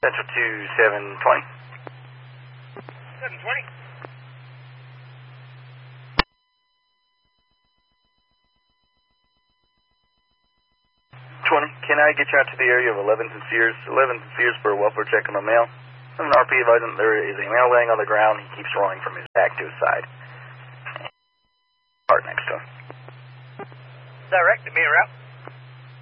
Central 2720. 720. 20. Can I get you out to the area of 11th and Sears? 11th and Sears for a welfare check on the mail. I'm an RP advising there is a male laying on the ground. He keeps rolling from his back to his side. Heart next to him. Direct to me, route.